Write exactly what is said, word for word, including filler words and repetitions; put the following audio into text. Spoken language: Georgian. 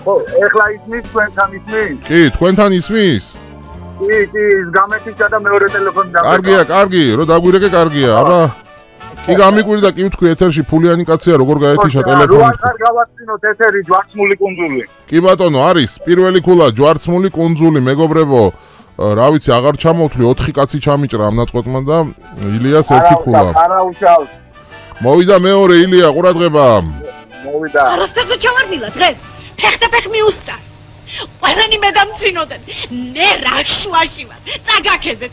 ხო, ეხლა ისმის თქვენთან ისმის? კი, თქვენთან ისმის? კი, კი, გამეთიშა და მეორე ტელეფონი დამეკვა. კარგია, კარგი, რო დაგვირეკე კარგია, აბა. კი გამიკვირდა, კი ვთქვი ეთერში ფულიანი კაცია, როგორ გაეთიშა ტელეფონი. რო არ გავაცინოთ ეთერი ჯვარცმული კუნძული. კი ბატონო, არის პირველი ქულა ჯვარცმული კუნძული, მეგობრებო. რა ვიცი, აღარ ჩამოვთვლი, ოთხი კაცი ჩამიჭრა ამ ნაწყვეტმა და ილიას ერთი ქულა. არა უშავს. მოვიდა მეორე ილია, ყურადღება. მოვიდა. არასდროს ჩავარდილა დღეს. ფეხ და ფეხ მიუსწარ. ყველანი მე დამცინოდენ. მე რა შუაში ვარ. წაგაქეზე